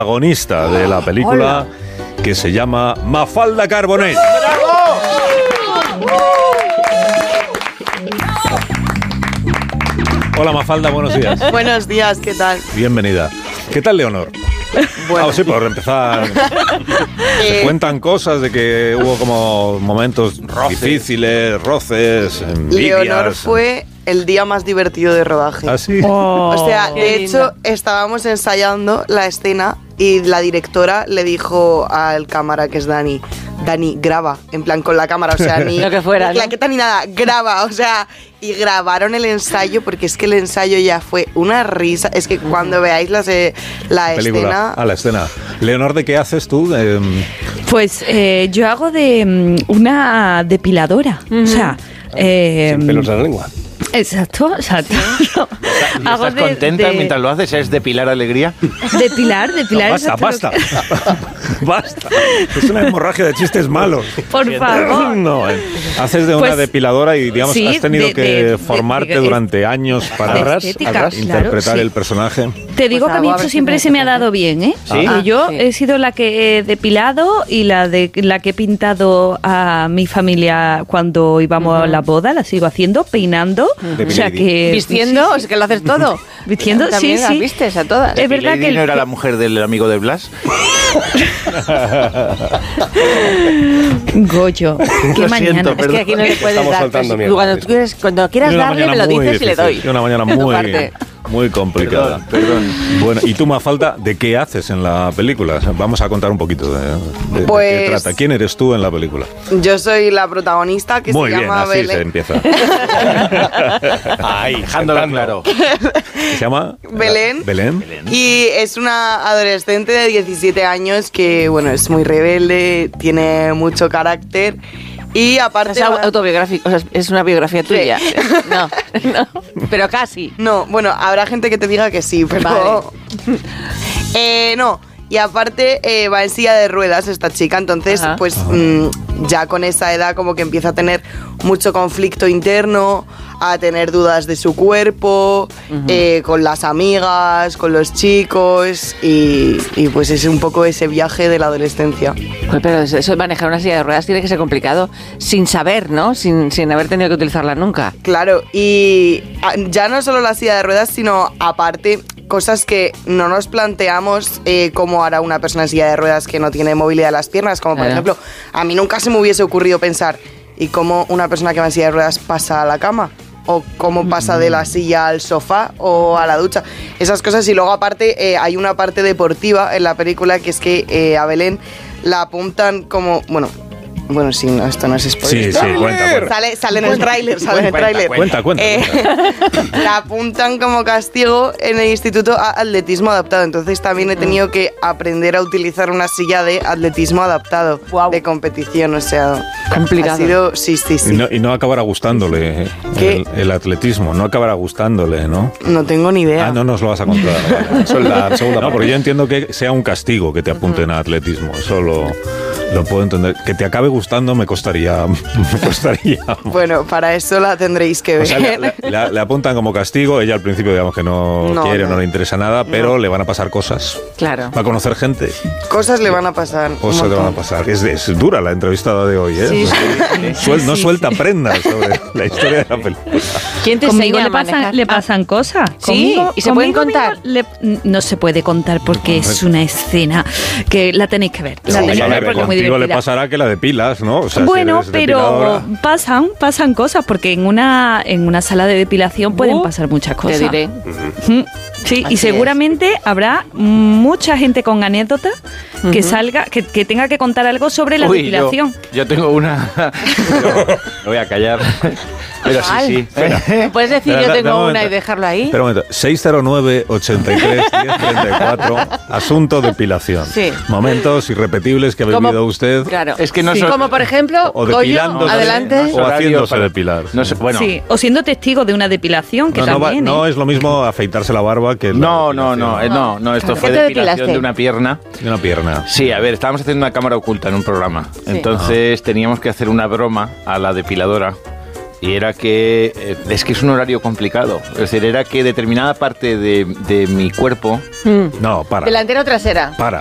protagonista de la película que se llama Mafalda Carbonell. Hola Mafalda, buenos días. Buenos días, ¿qué tal? Bienvenida. ¿Qué tal Leonor? Bueno. Sí, por empezar. Se cuentan cosas de que hubo como momentos difíciles, roces, envidias. Leonor fue el día más divertido de rodaje. ¿Ah, sí? O sea, de hecho, estábamos ensayando la escena y la directora le dijo al cámara, que es Dani, graba, en plan con la cámara, o sea, ni lo que fuera, ni claqueta ni nada, graba, o sea, y grabaron el ensayo porque es que el ensayo ya fue una risa, es que cuando veáis la escena... La escena. Leonor, ¿de qué haces tú? Pues yo hago de una depiladora, o sea... sin pelos en la lengua. Exacto. ¿Estás contenta mientras lo haces? ¿Es depilar alegría? Depilar. No, basta. Basta. Es una hemorragia de chistes malos. Por favor. No, haces de una depiladora y, digamos, sí, has tenido que formarte durante años para interpretar el personaje. Te digo que a mí esto siempre se me ha dado bien, ¿eh? ¿Sí? Yo he sido la que he depilado y la que he pintado a mi familia cuando íbamos a la boda, la sigo haciendo, peinando. O sea que vistiendo, es que lo haces todo. Vistiendo, también sí. Las vistes a todas. Es verdad que ¿No era la mujer del amigo de Blas? Goyo, qué mañana. Es que aquí no le puedes Estamos dar. soltando cuando quieras darle, me lo dices y le doy. Una mañana muy complicada. Perdón. Bueno, y tú, Mafalda, ¿de qué haces en la película? Vamos a contar un poquito de qué trata. ¿Quién eres tú en la película? Yo soy la protagonista que muy se bien, llama así Belén. se empieza. Ahí, dejándolo claro. ¿Se llama? Belén. Belén. Y es una adolescente de 17 años que, bueno, es muy rebelde, tiene mucho carácter. Y aparte... Es autobiográfico, o sea, es una biografía tuya. Sí. No, pero casi. No, bueno, habrá gente que te diga que sí, pero... Vale. No, y aparte va en silla de ruedas esta chica, entonces pues ya con esa edad como que empieza a tener mucho conflicto interno, a tener dudas de su cuerpo, con las amigas, con los chicos y pues es un poco ese viaje de la adolescencia. Pero eso de manejar una silla de ruedas tiene que ser complicado sin saber, ¿no? Sin haber tenido que utilizarla nunca. Claro, y ya no solo la silla de ruedas, sino aparte cosas que no nos planteamos cómo hará una persona en silla de ruedas que no tiene movilidad de las piernas, como por ejemplo, a mí nunca se me hubiese ocurrido pensar ¿y cómo una persona que va en silla de ruedas pasa a la cama? O cómo pasa de la silla al sofá o a la ducha. Esas cosas. Y luego aparte hay una parte deportiva en la película que es que a Belén la apuntan como... Bueno, sí, no, esto no es spoiler. Sí, cuenta. Sale en el tráiler, Cuenta. La apuntan como castigo en el instituto a atletismo adaptado. Entonces también he tenido que aprender a utilizar una silla de atletismo adaptado de competición. O sea, complicado. Ha sido... Sí. Y no acabará gustándole el atletismo. No acabará gustándole, ¿no? No tengo ni idea. No nos lo vas a contar. Vale. Eso es la segunda. No, porque yo entiendo que sea un castigo que te apunten a atletismo. Eso lo puedo entender. Que te acabe gustando me costaría. Bueno, para eso la tendréis que ver. O sea, le apuntan como castigo. Ella al principio digamos que no quiere, no le interesa nada, pero le van a pasar cosas. Claro. Va a conocer gente. Cosas le van a pasar. Cosas le van a pasar. Es dura la entrevistada de hoy, ¿eh? Sí. No suelta prendas sobre la historia de la película. ¿Quién te Conmigo enseña a manejar? le pasan cosas. ¿Sí? ¿Y se pueden contar? No se puede contar porque es una escena que la tenéis que ver. La tenéis que ver porque es muy contigo divertida. le pasará que la depilas, ¿no? O sea, bueno, si pero pasan cosas porque en una sala de depilación pueden pasar muchas cosas. Te diré. Sí, Así y seguramente habrá mucha gente con anécdotas que salga, que tenga que contar algo sobre la depilación. Yo tengo una... Lo voy a callar. Pero sí. ¿Puedes decir yo tengo una y dejarlo ahí? Pero un momento, 609-83-1034, asunto depilación. Sí. Momentos irrepetibles que ha vivido usted. Claro. Es que no sí. Como por ejemplo, o depilándose, adelante. o haciéndose depilar. No sé, bueno. Sí, o siendo testigo de una depilación, que también. No es lo mismo afeitarse la barba que No, esto fue depilación de una pierna. De una pierna. Sí, a ver, estábamos haciendo una cámara oculta en un programa. Sí. Entonces teníamos que hacer una broma a la depiladora y era que es que es un horario complicado. Es decir, era que determinada parte de mi cuerpo... No, para. ¿Delantera o trasera? Para.